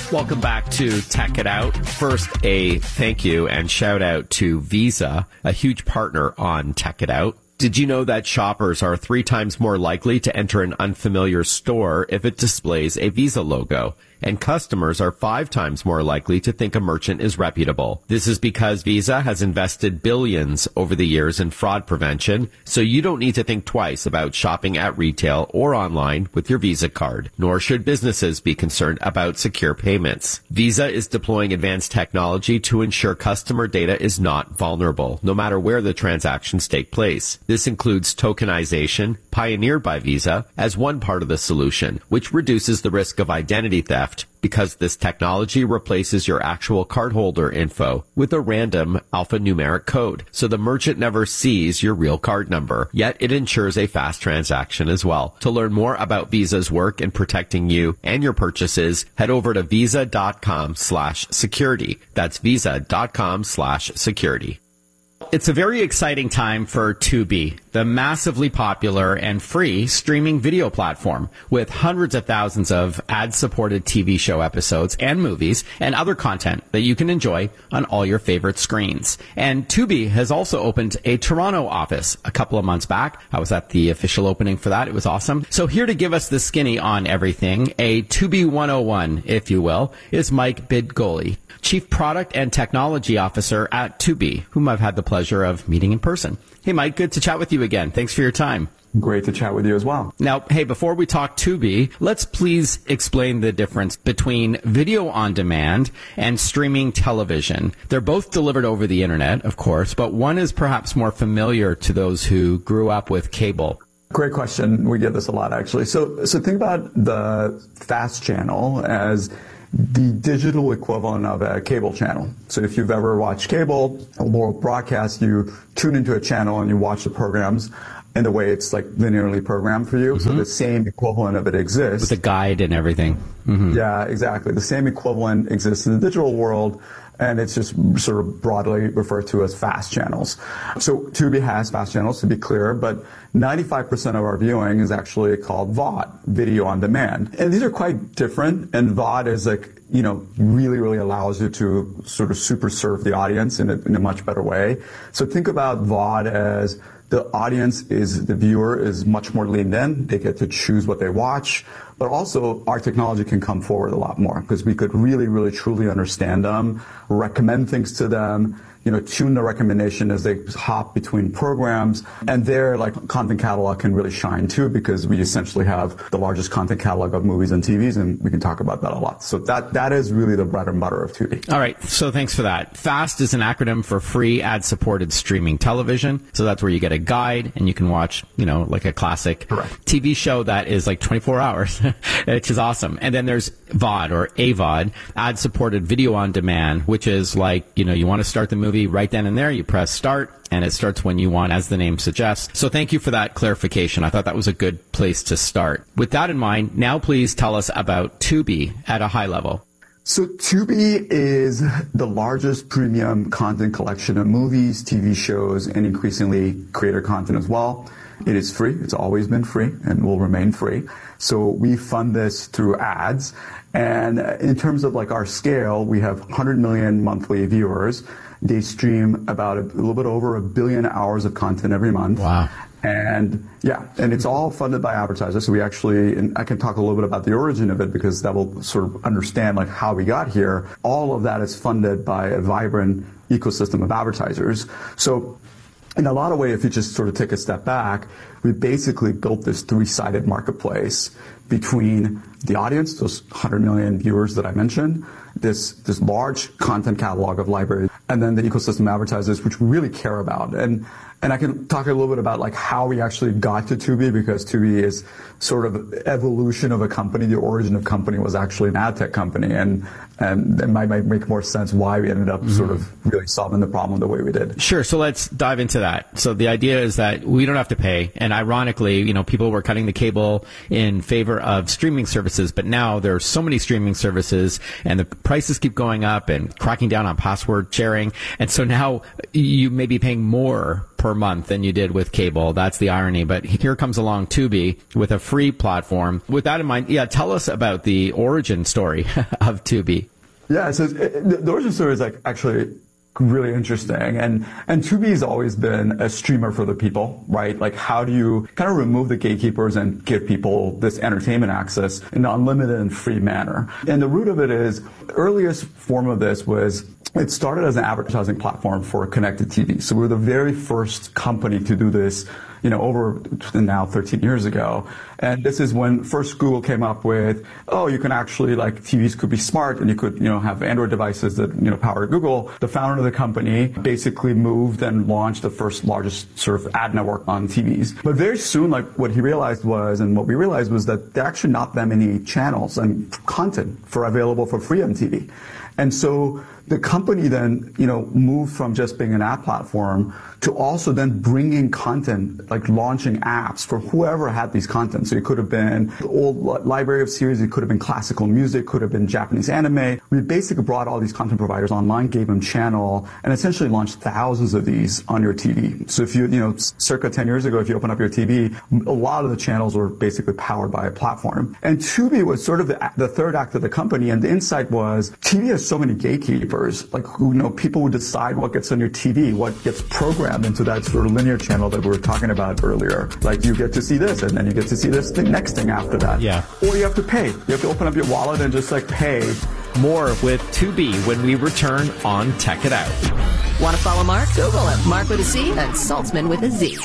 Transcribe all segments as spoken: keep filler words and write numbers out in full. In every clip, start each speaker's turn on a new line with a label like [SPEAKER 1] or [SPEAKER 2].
[SPEAKER 1] Welcome back to Tech It Out. First, a thank you and shout out to Visa, a huge partner on Tech It Out. Did you know that shoppers are three times more likely to enter an unfamiliar store if it displays a Visa logo? And customers are five times more likely to think a merchant is reputable. This is because Visa has invested billions over the years in fraud prevention, so you don't need to think twice about shopping at retail or online with your Visa card, nor should businesses be concerned about secure payments. Visa is deploying advanced technology to ensure customer data is not vulnerable, no matter where the transactions take place. This includes tokenization, pioneered by Visa, as one part of the solution, which reduces the risk of identity theft because this technology replaces your actual cardholder info with a random alphanumeric code, so the merchant never sees your real card number, yet it ensures a fast transaction as well. To learn more about Visa's work in protecting you and your purchases, head over to visa.com slash security. That's visa.com slash security. It's a very exciting time for Tubi, the massively popular and free streaming video platform with hundreds of thousands of ad-supported T V show episodes and movies and other content that you can enjoy on all your favorite screens. And Tubi has also opened a Toronto office a couple of months back. I was at the official opening for that. It was awesome. So here to give us the skinny on everything, a Tubi one oh one, if you will, is Mike Bidgoli, Chief Product and Technology Officer at Tubi, whom I've had the pleasure of meeting in person. Hey, Mike, good to chat with you again. Thanks for your time.
[SPEAKER 2] Great to chat with you as well.
[SPEAKER 1] Now, hey, before we talk Tubi, let's please explain the difference between video on demand and streaming television. They're both delivered over the internet, of course, but one is perhaps more familiar to those who grew up with cable.
[SPEAKER 2] Great question. We get this a lot, actually. So, so think about the FAST channel as the digital equivalent of a cable channel. So if you've ever watched cable or broadcast, you tune into a channel and you watch the programs in the way it's like linearly programmed for you. Mm-hmm. So the same equivalent of it exists.
[SPEAKER 1] With a guide and everything. Mm-hmm.
[SPEAKER 2] Yeah, exactly. The same equivalent exists in the digital world, and it's just sort of broadly referred to as fast channels. So Tubi has fast channels, to be clear, but ninety-five percent of our viewing is actually called V O D, video on demand. And these are quite different, and V O D is like, you know, really, really allows you to sort of super serve the audience in a, in a much better way. So think about V O D as the audience is, the viewer is much more leaned in. They get to choose what they watch. But also, our technology can come forward a lot more because we could really, really, truly understand them, recommend things to them, you know, tune the recommendation as they hop between programs. And their like content catalog can really shine too, because we essentially have the largest content catalog of movies and T Vs, and we can talk about that a lot. So that that is really the bread and butter of Tubi.
[SPEAKER 1] All right. So thanks for that. FAST is an acronym for free ad-supported streaming television. So that's where you get a guide and you can watch, you know, like a classic
[SPEAKER 2] Correct.
[SPEAKER 1] T V show that is like twenty-four hours, which is awesome. And then there's V O D or A V O D, ad-supported video on demand, which is like, you know, you want to start the movie right then and there, you press start, and it starts when you want, as the name suggests. So thank you for that clarification. I thought that was a good place to start. With that in mind, now please tell us about Tubi at a high level.
[SPEAKER 2] So Tubi is the largest premium content collection of movies, T V shows, and increasingly creator content as well. It is free. It's always been free and will remain free. So we fund this through ads. And in terms of like our scale, we have one hundred million monthly viewers. They stream about a, a little bit over a billion hours of content every month.
[SPEAKER 1] Wow.
[SPEAKER 2] And yeah, and it's all funded by advertisers. So we actually, and I can talk a little bit about the origin of it because that will sort of understand like how we got here. All of that is funded by a vibrant ecosystem of advertisers. So in a lot of ways, if you just sort of take a step back, we basically built this three-sided marketplace between the audience, those one hundred million viewers that I mentioned, this this large content catalog of libraries, and then the ecosystem advertisers, which we really care about. And and I can talk a little bit about like how we actually got to Tubi, because Tubi is sort of evolution of a company. The origin of company was actually an ad tech company, and and it might, might make more sense why we ended up mm-hmm. sort of really solving the problem the way we did.
[SPEAKER 1] Sure. So let's dive into that. So the idea is that we don't have to pay. And ironically, you know, people were cutting the cable in favor of streaming services, but now there are so many streaming services and the prices keep going up and cracking down on password sharing. And so now you may be paying more per
[SPEAKER 3] per month than you did with cable. That's the irony. But here comes along Tubi with a free platform. With that in mind, yeah, tell us about the origin story of Tubi.
[SPEAKER 2] Yeah, so it, the origin story is like actually really interesting. And, and Tubi has always been a streamer for the people, right? Like, how do you kind of remove the gatekeepers and give people this entertainment access in an unlimited and free manner? And the root of it is, the earliest form of this was, it started as an advertising platform for connected T V. So we were the very first company to do this, you know, over now thirteen years ago. And this is when first Google came up with, oh, you can actually, like, T Vs could be smart and you could, you know, have Android devices that, you know, power Google. The founder of the company basically moved and launched the first largest sort of ad network on T Vs. But very soon, like, what he realized was, and what we realized was that there are actually not that many channels and content for available for free on T V. And so the company then, you know, moved from just being an app platform to also then bringing content, like launching apps for whoever had these content. So it could have been the old library of series, it could have been classical music, could have been Japanese anime. We basically brought all these content providers online, gave them channel, and essentially launched thousands of these on your T V. So if you, you know, circa ten years ago, if you open up your T V, a lot of the channels were basically powered by a platform. And Tubi was sort of the, the third act of the company, and the insight was T V has so many gatekeepers, like, who, you know, people who decide what gets on your T V, what gets programmed into that sort of linear channel that we were talking about earlier. Like, you get to see this, and then you get to see this the next thing after that.
[SPEAKER 3] Yeah.
[SPEAKER 2] Or you have to pay. You have to open up your wallet and just, like, pay.
[SPEAKER 1] More with Tubi when we return on Tech It Out.
[SPEAKER 4] Want to follow Mark? Google him. Mark with a C and Saltzman with a Z.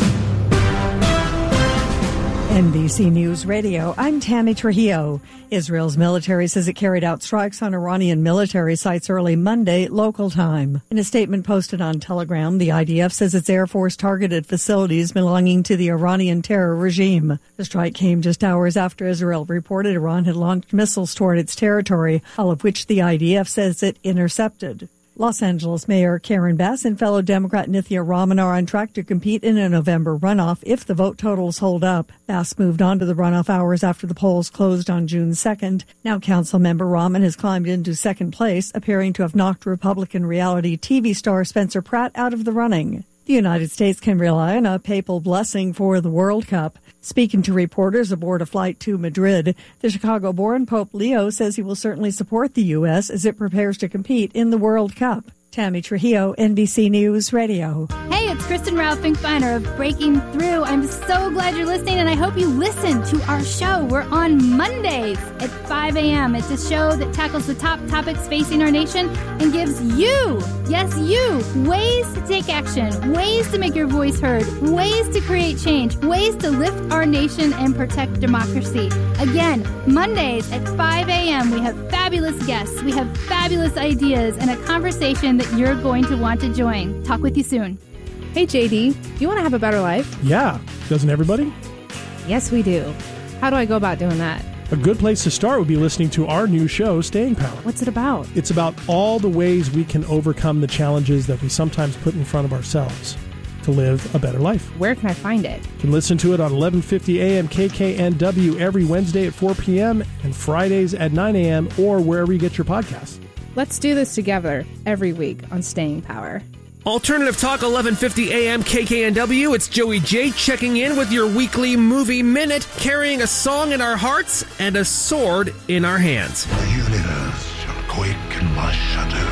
[SPEAKER 5] N B C News Radio, I'm Tammy Trujillo. Israel's military says it carried out strikes on Iranian military sites early Monday, local time. In a statement posted on Telegram, the I D F says its Air Force targeted facilities belonging to the Iranian terror regime. The strike came just hours after Israel reported Iran had launched missiles toward its territory, all of which the I D F says it intercepted. Los Angeles Mayor Karen Bass and fellow Democrat Nithya Raman are on track to compete in a November runoff if the vote totals hold up. Bass moved on to the runoff hours after the polls closed on June second. Now council member Raman has climbed into second place, appearing to have knocked Republican reality T V star Spencer Pratt out of the running. The United States can rely on a papal blessing for the World Cup. Speaking to reporters aboard a flight to Madrid, the Chicago-born Pope Leo says he will certainly support the U S as it prepares to compete in the World Cup. Tammy Trujillo, N B C News Radio.
[SPEAKER 6] Hey, it's Kristen Ralph Finkbeiner of Breaking Through. I'm so glad you're listening, and I hope you listen to our show. We're on Mondays at five a.m. It's a show that tackles the top topics facing our nation and gives you, yes, you, ways to take action, ways to make your voice heard, ways to create change, ways to lift our nation and protect democracy. Again, Mondays at five a.m. we have fabulous guests, we have fabulous ideas, and a conversation that you're going to want to join. Talk with you soon.
[SPEAKER 7] Hey, J D, do you want to have a better life?
[SPEAKER 8] Yeah. Doesn't everybody?
[SPEAKER 7] Yes, we do. How do I go about doing that?
[SPEAKER 8] A good place to start would be listening to our new show, Staying Power.
[SPEAKER 7] What's it about?
[SPEAKER 8] It's about all the ways we can overcome the challenges that we sometimes put in front of ourselves to live a better life.
[SPEAKER 7] Where can I find it?
[SPEAKER 8] You can listen to it on eleven fifty a.m. K K N W every Wednesday at four p.m. and Fridays at nine a.m. or wherever you get your podcasts.
[SPEAKER 7] Let's do this together every week on Staying Power.
[SPEAKER 9] Alternative Talk, eleven fifty a.m. K K N W. It's Joey J checking in with your weekly movie minute, carrying a song in our hearts and a sword in our hands.
[SPEAKER 10] The universe shall quake in my shadow.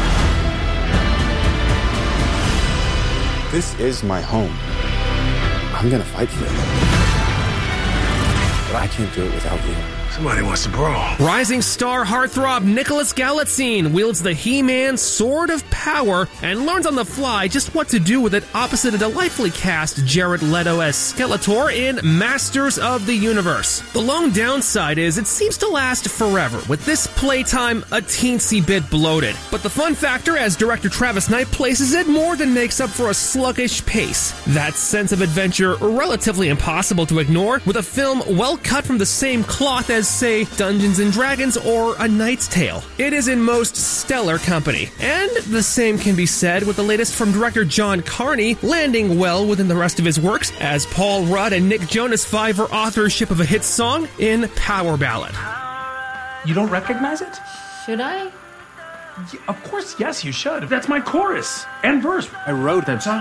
[SPEAKER 11] This is my home. I'm gonna fight for it. But I can't do it without you.
[SPEAKER 10] Somebody wants to brawl.
[SPEAKER 9] Rising star heartthrob Nicholas Galitzine wields the He-Man Sword of Power and learns on the fly just what to do with it opposite a delightfully cast Jared Leto as Skeletor in Masters of the Universe. The lone downside is it seems to last forever, with this playtime a teensy bit bloated. But the fun factor, as director Travis Knight places it, more than makes up for a sluggish pace. That sense of adventure relatively impossible to ignore, with a film well cut from the same cloth as, say, Dungeons and Dragons or A Knight's Tale. It is in most stellar company. And the same can be said with the latest from director John Carney, landing well within the rest of his works, as Paul Rudd and Nick Jonas vie for authorship of a hit song in Power Ballad.
[SPEAKER 12] You don't recognize it?
[SPEAKER 13] Should I?
[SPEAKER 12] Yeah, of course, yes, you should. That's my chorus and verse.
[SPEAKER 11] I wrote that song.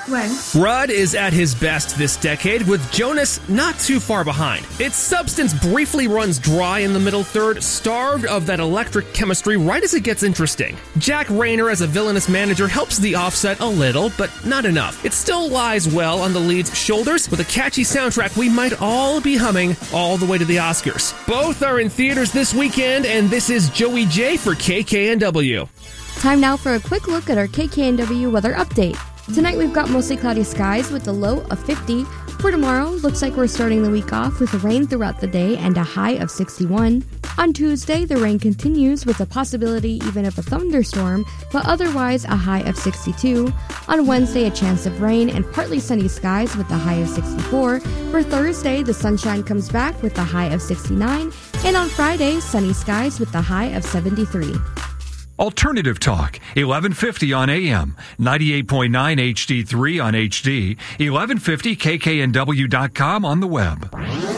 [SPEAKER 13] When?
[SPEAKER 9] Rudd is at his best this decade, with Jonas not too far behind. Its substance briefly runs dry in the middle third, starved of that electric chemistry right as it gets interesting. Jack Rayner as a villainous manager helps the offset a little, but not enough. It still lies well on the lead's shoulders, with a catchy soundtrack we might all be humming all the way to the Oscars. Both are in theaters this weekend, and this is Joey J for K K N W.
[SPEAKER 14] Time now for a quick look at our K K N W weather update. Tonight we've got mostly cloudy skies with a low of fifty. For tomorrow, looks like we're starting the week off with rain throughout the day and a high of sixty-one. On Tuesday, the rain continues with a possibility even of a thunderstorm, but otherwise a high of sixty-two. On Wednesday, a chance of rain and partly sunny skies with a high of sixty-four. For Thursday, the sunshine comes back with a high of sixty-nine. And on Friday, sunny skies with a high of seventy-three.
[SPEAKER 15] Alternative Talk, eleven fifty on A M, ninety-eight point nine H D three on H D, eleven fifty K K N W dot com on the web.